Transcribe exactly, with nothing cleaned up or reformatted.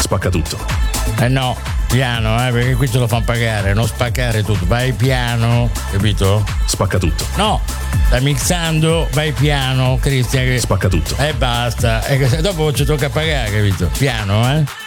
Spacca tutto. Eh no, piano, eh, perché qui te lo fanno pagare, non spaccare tutto, vai piano, capito? Spacca tutto. No, stai mixando, vai piano, Cristian. Spacca tutto. E basta, e dopo ci tocca pagare, capito? Piano, eh?